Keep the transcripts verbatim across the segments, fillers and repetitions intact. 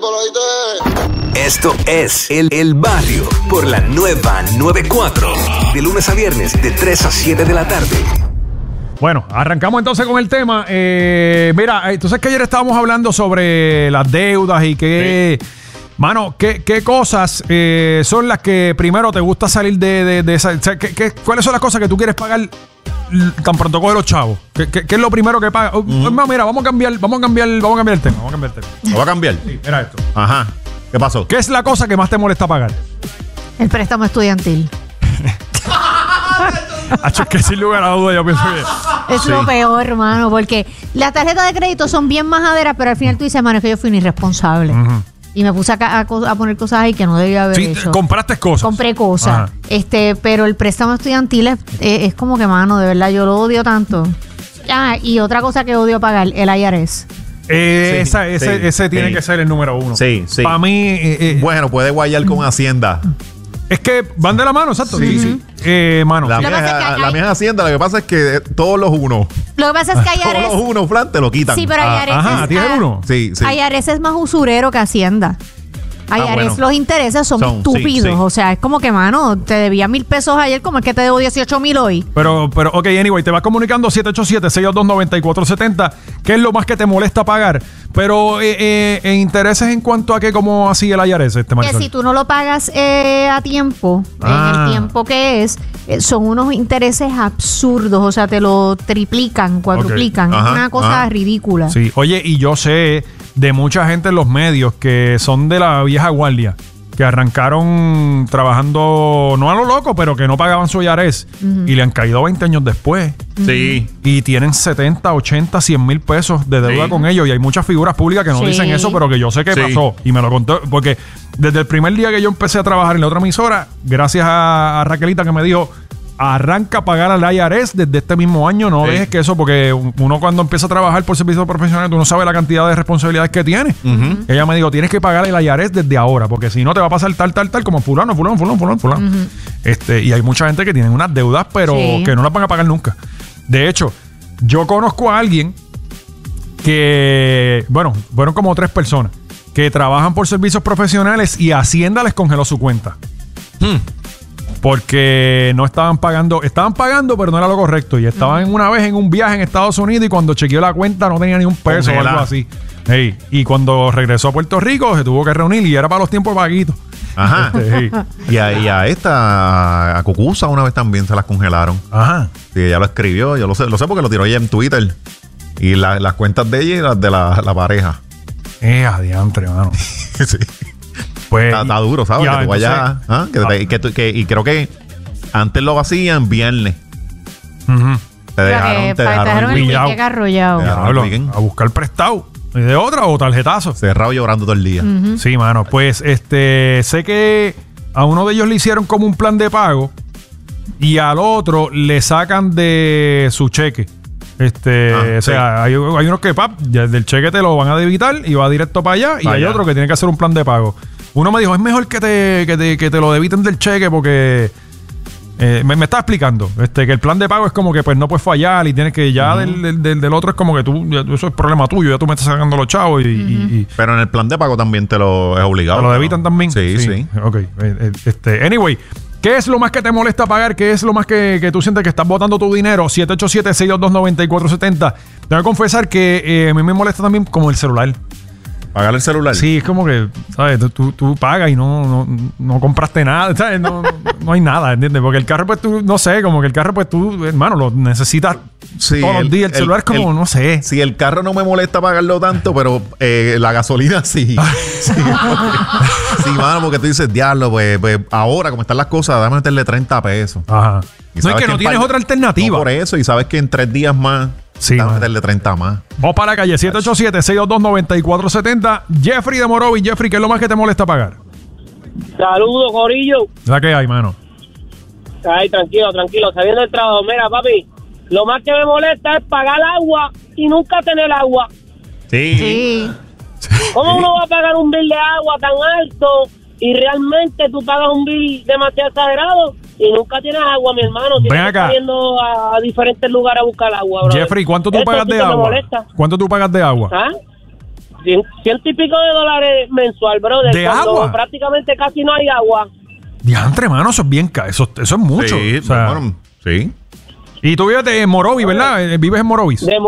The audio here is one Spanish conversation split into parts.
Esto es El, el Barrio por la nueva noventa y cuatro. De lunes a viernes, de tres a siete de la tarde. Bueno, arrancamos entonces con el tema. Eh, mira, entonces que ayer estábamos hablando sobre las deudas y que... Sí. Mano, ¿qué, qué cosas eh, son las que primero te gusta salir de, de, de esa? O sea, ¿qué, qué, ¿cuáles son las cosas que tú quieres pagar tan pronto coge los chavos? ¿Qué, qué, qué es lo primero que pagas? Uh-huh. No, mira, vamos a cambiar, vamos a cambiar, vamos a cambiar el tema. Vamos a cambiar el tema. ¿Lo va a cambiar? Sí, mira esto. Ajá. ¿Qué pasó? ¿Qué es la cosa que más te molesta pagar? El préstamo estudiantil. Hacho, es que sin lugar a duda yo pienso que... Es sí. lo peor, hermano, porque las tarjetas de crédito son bien majaderas, pero al final tú dices, hermano, es que yo fui un irresponsable. Uh-huh. Y me puse a, a, a poner cosas ahí que no debía haber sí, hecho. Compraste cosas. Compré cosas. Ajá. Este, pero el préstamo estudiantil es, es, es como que, mano, de verdad, yo lo odio tanto. Ah, y otra cosa que odio pagar, el I R S. Eh, sí, esa, ese sí, ese tiene sí. que ser el número uno. Sí, sí. Para mí... Eh, eh, bueno, puede guayar con Hacienda. Es que van de la mano, exacto. Sí, sí. sí. Eh, mano. La, sí. mía, es, hay... la mía es Hacienda, lo que pasa es que todos los unos. Lo que pasa es que I R S... todos los unos, Fran, te lo quitan. Sí, pero I R S... Ajá, ¿tienes el uno? Sí, sí. I R S es más usurero que Hacienda. I R S, ah, bueno. Los intereses son, son estúpidos. Sí, sí. O sea, es como que, mano, te debía mil pesos ayer, como es que te debo dieciocho mil hoy. Pero, pero, ok, anyway, te vas comunicando siete ocho siete, seis dos dos, nueve cuatro siete cero. ¿Qué es lo más que te molesta pagar? Pero, eh, eh, en intereses en cuanto a que, ¿cómo así el I R S? Este que si tú no lo pagas eh, a tiempo, ah. en el tiempo que es, eh, son unos intereses absurdos. O sea, te lo triplican, cuadruplican. Okay. Ajá, es una cosa ajá. ridícula. Sí, oye, y yo sé de mucha gente en los medios que son de la vieja guardia, que arrancaron trabajando no a lo loco, pero que no pagaban su I R S uh-huh. y le han caído veinte años después. Sí. Y tienen setenta, ochenta, cien mil pesos de deuda sí. con ellos. Y hay muchas figuras públicas que no sí. dicen eso, pero que yo sé que sí. pasó. Y me lo contó. Porque desde el primer día que yo empecé a trabajar en la otra emisora, gracias a, a Raquelita que me dijo, arranca a pagar al I R S desde este mismo año. No sí. dejes que eso, porque uno cuando empieza a trabajar por servicio profesional, tú no sabes la cantidad de responsabilidades que tiene. Uh-huh. Ella me dijo, tienes que pagar el I R S desde ahora, porque si no te va a pasar tal, tal, tal, como fulano, fulano, fulano, fulano, fulano. Uh-huh. Este, y hay mucha gente que tiene unas deudas, pero sí. que no las van a pagar nunca. De hecho, yo conozco a alguien que, bueno, fueron como tres personas que trabajan por servicios profesionales y Hacienda les congeló su cuenta. Hmm. Porque no estaban pagando, estaban pagando, pero no era lo correcto. Y estaban uh-huh. una vez en un viaje en Estados Unidos y cuando chequeó la cuenta no tenía ni un peso o algo así. Hey, y cuando regresó a Puerto Rico se tuvo que reunir y era para los tiempos vaguitos. Ajá. Este, hey. y, a, y a esta, a Cucusa una vez también se las congelaron. Ajá. Y ella lo escribió, yo lo sé, lo sé porque lo tiró ella en Twitter. Y la, las cuentas de ella y las de la, la pareja. Eh, adiantre, mano. Sí. Pues, está, está duro, ¿sabes? Ya, que tú vayas, ¿ah? que, te, que, tú, que y creo que antes lo hacían viernes. Uh-huh. Te dejaron, que, te dejaron el weekend arrollado. Te dejaron Diablo, a buscar prestado. ¿Y de otra o tarjetazo? Cerrado llorando todo el día. Uh-huh. Sí, mano. Pues este sé que a uno de ellos le hicieron como un plan de pago y al otro le sacan de su cheque. Este, ah, o sea, sí. hay, hay unos que pap, del cheque te lo van a debitar y va directo para allá. Y para hay allá. Otro que tiene que hacer un plan de pago. Uno me dijo, es mejor que te, que te, que te lo debiten del cheque porque eh, me, me está explicando este, que el plan de pago es como que pues no puedes fallar y tienes que ya uh-huh. del, del, del, del otro es como que tú, ya, eso es problema tuyo, ya tú me estás sacando los chavos y, uh-huh. y, y pero en el plan de pago también te lo es obligado. ¿Te lo debitan también? Sí, sí. sí. Ok. Este, anyway, ¿qué es lo más que te molesta pagar? ¿Qué es lo más que, que tú sientes que estás botando tu dinero? siete ocho siete, seis dos dos, nueve cuatro siete cero. Tengo que confesar que eh, a mí me molesta también como el celular. ¿Pagar el celular? Sí, es como que, ¿sabes? Tú, tú, tú pagas y no, no, no compraste nada, ¿sabes? No, no hay nada, ¿entiendes? Porque el carro, pues tú, no sé, como que el carro, pues tú, hermano, lo necesitas sí, todos el, los días. El celular es como, el, no sé. Sí, el carro no me molesta pagarlo tanto, pero eh, la gasolina sí. sí, sí, mano, porque tú dices, diablo, pues, pues ahora, como están las cosas, déjame meterle treinta pesos. Ajá. No es que, que no tienes par... otra alternativa. No por eso, y sabes que en tres días más... Sí, a meterle treinta más. Vamos para la calle siete ocho siete, seis dos dos, nueve cuatro siete cero. Jeffrey de Morovis. Jeffrey, ¿qué es lo más que te molesta pagar? Saludos, corillo. ¿La que hay, mano? Ay, tranquilo, tranquilo. Saliendo del trabajo. Mira, papi, lo más que me molesta es pagar agua y nunca tener agua. Sí. Sí. ¿Cómo uno va a pagar un bill de agua tan alto y realmente tú pagas un bill demasiado exagerado? Y nunca tienes agua, mi hermano. Ven acá. Estás yendo a, a diferentes lugares a buscar agua, bro. Jeffrey, ¿cuánto tú Esto pagas sí de agua? Molesta. ¿Cuánto tú pagas de agua? ¿Ah? cien, ciento y pico de dólares mensual, brother. ¿De agua? Prácticamente casi no hay agua. Diantre, mano, eso es bien caro. Eso, eso es mucho. Sí, o sea, bueno, sí. Y tú vives en Morovis, ¿verdad? ¿Vives en Morovis? De,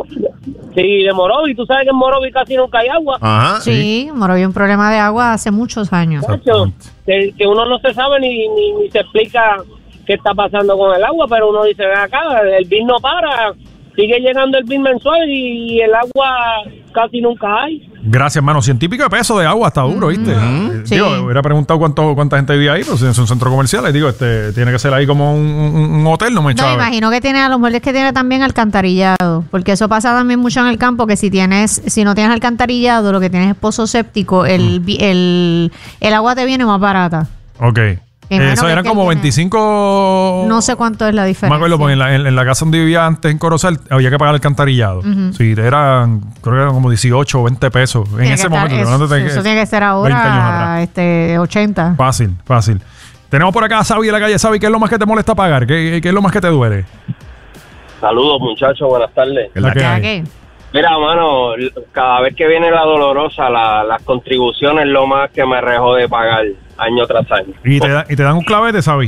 sí, de Morovis. Tú sabes que en Morovis casi nunca hay agua. Ajá. Sí, Morovis un problema de agua hace muchos años. Nacho, que, que uno no se sabe ni, ni, ni se explica qué está pasando con el agua, pero uno dice, ven acá, el bill no para, sigue llegando el bill mensual y el agua casi nunca hay. Gracias, hermano. Ciento y pico de pesos de agua está duro, ¿viste? Mm-hmm. Eh, digo, Sí. hubiera preguntado cuánto, cuánta gente vivía ahí, pues es un centro comercial. Y digo, este, tiene que ser ahí como un, un, un hotel, no me No, echaba. imagino que tiene, a lo mejor es que tiene también alcantarillado, porque eso pasa también mucho en el campo, que si tienes, si no tienes alcantarillado, lo que tienes es pozo séptico, el, Mm. vi- el, el agua te viene más barata. Ok. imagino Eso que eran es que como tiene- veinticinco... No sé cuánto es la Me diferencia. acuerdo, porque en la, en, en la casa donde vivía antes en Corozal había que pagar el alcantarillado. Ujú. Sí, eran, creo que eran como dieciocho o veinte pesos en Tiene ese que estar- momento. eso, hablándote de eso que- tiene que ser veinte años ahora atrás. este, ochenta. Fácil, fácil. Tenemos por acá a Sabi de la calle. Sabi, ¿qué es lo más que te molesta pagar? ¿Qué, qué es lo más que te duele? Saludos, muchachos, buenas tardes. Es la La que que ¿Ya hay. qué? Mira, mano, cada vez que viene la dolorosa, la, las contribuciones lo más que me rejo de pagar año tras año. ¿Y te, da- y te dan un clavete, Sabi?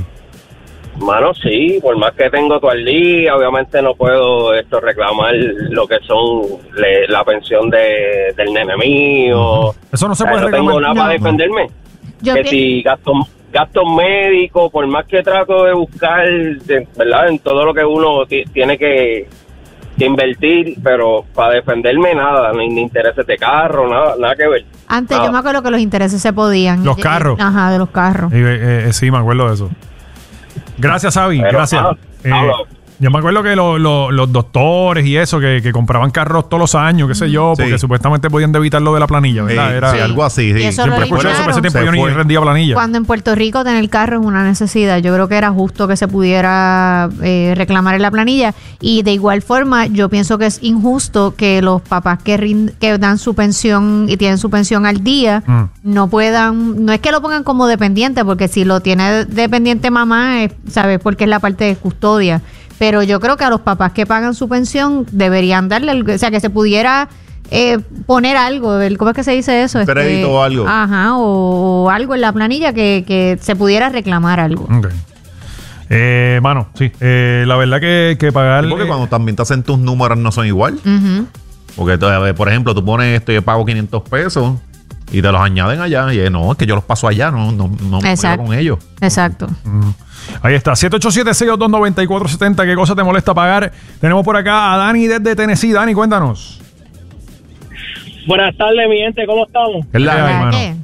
Mano, sí, por más que tengo todo el día, obviamente no puedo esto reclamar lo que son le- la pensión de, del nene mío. Eso no se O sea, puede no tengo reclamar. nada No. para defenderme. Yo que pi- si gastos gastos médicos, por más que trato de buscar, de- ¿verdad? En todo lo que uno ti- tiene que, que invertir, pero para defenderme nada, ni, ni intereses de carro, nada, nada que ver. Antes Nada. yo me acuerdo que los intereses se podían. Los Y- carros. Ajá, de los carros. Y, eh, eh, sí, me acuerdo de eso. Gracias, Sabi. Pero, Gracias. ah, Eh, hablo. yo me acuerdo que lo- lo- los doctores y eso, que, que compraban carros todos los años, qué sé yo, Sí. porque supuestamente podían debitar lo de la planilla, ¿verdad? Eh, Era, sí, algo así. Y Sí. eso siempre lo escuché eso, pero ese eliminaron. tiempo Se yo ni fue. rendía planilla. Cuando en Puerto Rico tener carro es una necesidad, yo creo que era justo que se pudiera eh, reclamar en la planilla. Y de igual forma, yo pienso que es injusto que los papás que, rind- que dan su pensión y tienen su pensión al día Mm. no puedan, no es que lo pongan como dependiente, porque si lo tiene dependiente mamá, es, ¿sabes? Porque es la parte de custodia. Pero yo creo que a los papás que pagan su pensión deberían darle, el- o sea, que se pudiera eh, poner algo, el- ¿cómo es que se dice eso? Este, Crédito o algo. Ajá, o, o algo en la planilla que, que se pudiera reclamar algo. Ok. Eh, mano, sí. Eh, la verdad que, que pagar. Porque eh, cuando también te hacen tus números no son igual. Ujú. Porque, tú, a ver, por ejemplo, tú pones esto y yo pago quinientos pesos y te los añaden allá. Y eh, no, es que yo los paso allá, no, no, no me Exacto. quedo con ellos. Exacto. Mm. Ahí está, siete ocho siete, seis dos dos, nueve cuatro siete cero. ¿Qué cosa te molesta pagar? Tenemos por acá a Dani desde Tennessee. Dani, cuéntanos. Buenas tardes, mi gente, ¿cómo estamos? Es la- Ay, ¿Para mano. qué?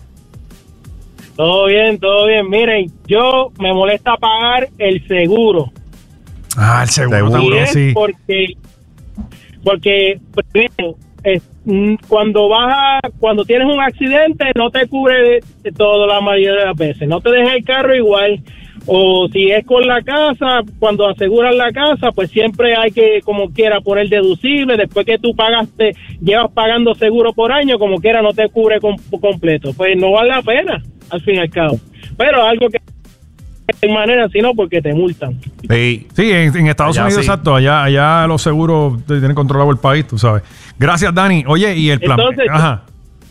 Todo bien, todo bien. Miren, yo me molesta pagar el seguro. Ah, el seguro, Seguro. Y también, es sí. porque, porque primero, es, mm, cuando vas a, cuando tienes un accidente, no te cubre de, de todo la mayoría de las veces. No te deja el carro igual. O si es con la casa, cuando aseguras la casa, pues siempre hay que, como quiera, poner deducible. Después que tú pagaste, llevas pagando seguro por año, como quiera, no te cubre com- completo. Pues no vale la pena, al fin y al cabo. Pero algo que de manera, sino porque te multan. Sí. Sí, en, en Estados Allá Unidos, sí. exacto. Allá, allá los seguros te tienen controlado el país, tú sabes. Gracias, Dani. Oye, y el plan. Entonces- Ajá.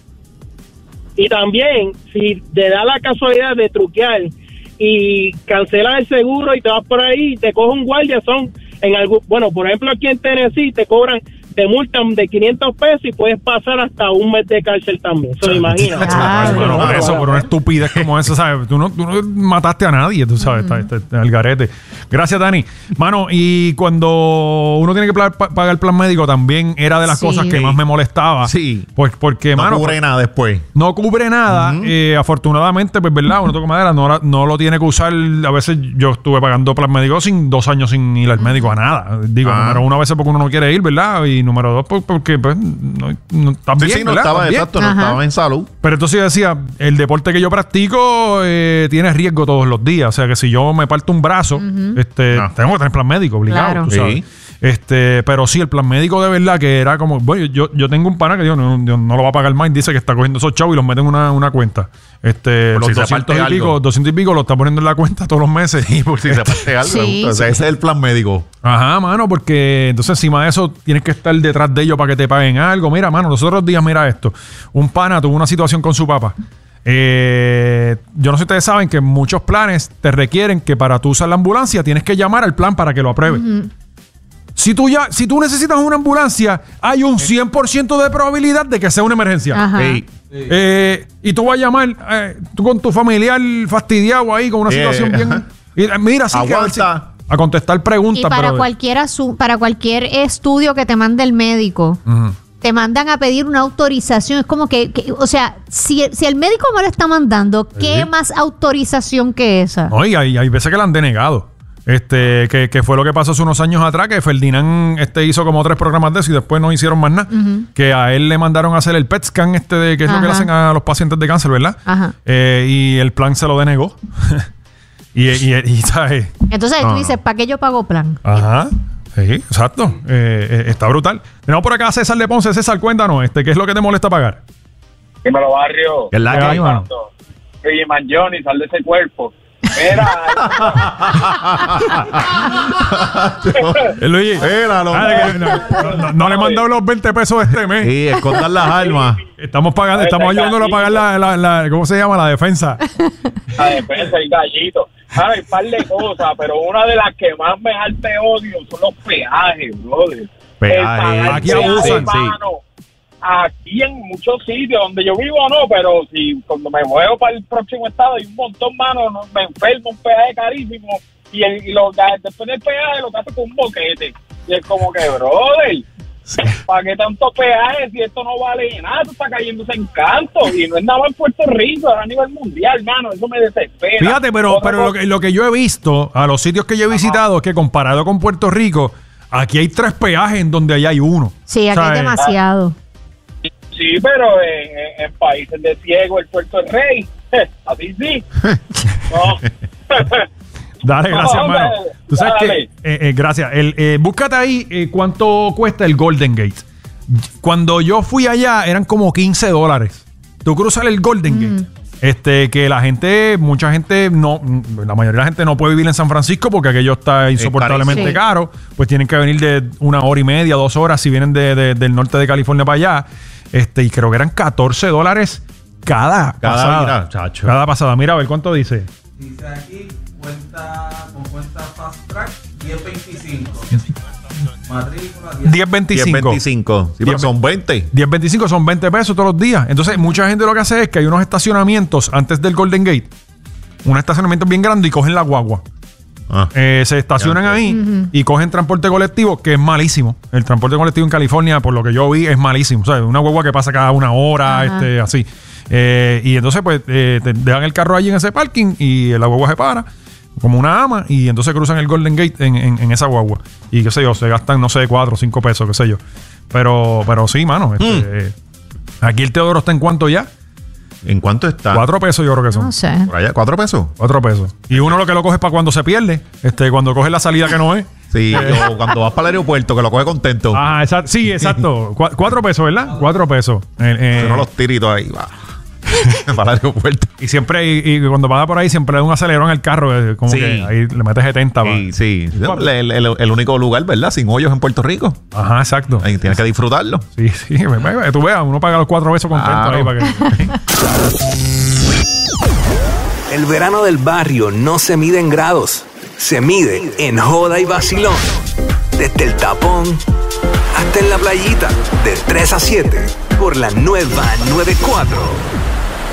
Y también, si te da la casualidad de truquear y cancelas el seguro y te vas por ahí y te coge un guardia, son en algún, bueno, por ejemplo aquí en Tennessee te cobran, te multan de quinientos pesos y puedes pasar hasta un mes de cárcel también. Se lo imagina. Ah, Bueno, por eso, por una estupidez como esa, ¿sabes? Tú no, tú no mataste a nadie, tú sabes, está, está- está el garete. Gracias, Dani. Mano, y cuando uno tiene que pla- pa- pagar el plan médico, también era de las Sí. cosas que más me molestaba. Sí. Pues porque, No mano, cubre nada después. no cubre nada. Eh, afortunadamente, pues, ¿verdad? Uno toca madera, no, la- no lo tiene que usar. A veces yo estuve pagando plan médico sin dos años sin ir al médico a nada. Digo, Ah. número uno, a veces porque uno no quiere ir, ¿verdad? Y número dos, pues, porque pues, no, no, está Sí, bien, sí, no ¿verdad? estaba, Está bien. exacto, no Ajá. estaba en salud. Pero entonces yo decía, el deporte que yo practico eh, tiene riesgo todos los días. O sea que si yo me parto un brazo, este, Ah. tengo que tener plan médico obligado. Claro. tú sabes. Sí. Este, pero sí, el plan médico de verdad que era como, bueno, yo, yo tengo un pana que digo, no, no, no lo va a pagar más, dice que está cogiendo esos chavos y los mete en una, una cuenta. Este, Por los si se doscientos y parte pico, algo. doscientos y pico lo está poniendo en la cuenta todos los meses. Y por si se parte algo. Sí. O sea, ese es el plan médico. Ajá, mano, porque entonces encima de eso tienes que estar detrás de ellos para que te paguen algo. Mira, mano, los otros días, mira esto. Un pana tuvo una situación con su papá. Eh, yo no sé si ustedes saben que muchos planes te requieren que para tú usar la ambulancia tienes que llamar al plan para que lo apruebe. Uh-huh. Si tú ya, si tú necesitas una ambulancia, hay un cien por ciento de probabilidad de que sea una emergencia. Ajá. Sí. Eh, y tú vas a llamar eh, tú con tu familiar fastidiado ahí con una Eh, situación bien. Y, eh, mira, sí que Aguanta. a contestar preguntas. Y para pero- cualquier asu- para cualquier estudio que te mande el médico, Ujú. te mandan a pedir una autorización. Es como que, que- o sea, si, si el médico me lo está mandando, ¿qué Sí. más autorización que esa? No, y hay, hay veces que la han denegado. Este, que, que fue lo que pasó hace unos años atrás, que Ferdinand este, hizo como tres programas de eso y después no hicieron más nada. Ujú. Que a él le mandaron a hacer el P E T scan, este de, que es lo que le Ajá. hacen a los pacientes de cáncer, ¿verdad? Ajá. Eh, y el plan se lo denegó. y, y, y, ¿sabes? Entonces No, tú no. dices, ¿para qué yo pago plan? Ajá. Sí, exacto. Eh, eh, está brutal. Tenemos por acá a César de Ponce. César, cuéntanos, este, ¿qué es lo que te molesta pagar? Dímelo, barrio. ¿Qué es la ¿Qué que hay, mano? Oye, man, Johnny, sal de ese cuerpo. Mira, Eh, Luis, Míralo. dale, que no, no- no- no le he mandado los veinte pesos este mes. Sí, escondan las armas. Estamos pagando, estamos ayudándolo a pagar la, la, la- ¿cómo se llama? La defensa. la defensa, el gallito. Ahora hay un par de cosas, pero una de las que más me arte odio son los peajes, brother. Peajes. El pagar Aquí peaje, abusan, sí. mano. Aquí en muchos sitios donde yo vivo no, pero si cuando me muevo para el próximo estado hay un montón, mano, no, me enfermo, un peaje carísimo y, el, y lo, después del peaje lo que hace con un boquete. Y es como que, brother, ¿para qué tanto peaje si esto no vale nada? Esto está cayéndose en canto y no es nada más en Puerto Rico, es a nivel mundial, mano, eso me desespera. Fíjate, pero, Otra pero lo, cosa- que, lo que yo he visto a los sitios que yo he visitado es que comparado con Puerto Rico, aquí hay tres peajes en donde allá hay uno. Sí, aquí O sea, es eh, demasiado. Sí, pero en, en- en países de ciego el puerto es rey. Así sí. No. Dale, gracias, No, mano. dale, Tú sabes dale. que, eh, eh, gracias. El, eh, búscate ahí eh, cuánto cuesta el Golden Gate. Cuando yo fui allá eran como quince dólares. Tú cruzas el Golden Gate. Este, que la gente, mucha gente no, la mayoría de la gente no puede vivir en San Francisco porque aquello está insoportablemente carísimo. caro. Pues tienen que venir de una hora y media, dos horas si vienen de, de- del norte de California para allá. Este, y creo que eran catorce dólares cada, Cada pasada. mira, chacho. Cada pasada. Mira, a ver cuánto dice. Dice aquí, cuenta con cuenta Fast Track, diez veinticinco. Matrícula, diez. diez veinticinco. diez veinticinco. Sí, pero diez son veinte. diez veinticinco son veinte pesos todos los días. Entonces, mucha gente lo que hace es que hay unos estacionamientos antes del Golden Gate. Un estacionamiento bien grande y cogen la guagua. Ah. Eh, se estacionan Ya, ahí y cogen transporte colectivo, que es malísimo. El transporte colectivo en California, por lo que yo vi, es malísimo. O sea, una guagua que pasa cada una hora, Ajá. este, así. Eh, y entonces, pues, eh, te dejan el carro allí en ese parking y la guagua se para, como una ama, y entonces cruzan el Golden Gate en, en- en esa guagua. Y qué sé yo, se gastan, no sé, cuatro o cinco pesos, qué sé yo. Pero, pero sí, mano. Este, eh, aquí el Teodoro está en cuánto ya. ¿En cuánto está? Cuatro pesos yo creo que son. No sé. Por allá, ¿cuatro pesos? Cuatro pesos. Y uno lo que lo coge para cuando se pierde, este, cuando coge la salida que no es. Sí, o cuando vas para el aeropuerto, que lo coge contento. Ah, exacto. Sí, exacto. Cu- cuatro pesos, ¿verdad? Cuatro pesos. Eh, eh, Uno los tiritos ahí, va. para el aeropuerto. y siempre, y, y cuando pasa por ahí, siempre le da un acelerón al carro. eh, como Sí. que ahí le metes setenta. va. Sí, sí. El, el- el único lugar, ¿verdad? Sin hoyos en Puerto Rico. Ajá, exacto. Ahí tienes que disfrutarlo. Sí, sí. me- me- Tú veas, uno paga los cuatro pesos contento Claro. ahí para que. El verano del barrio no se mide en grados, se mide en joda y vacilón. Desde el tapón hasta en la playita, de tres a siete, por la nueva noventa y cuatro.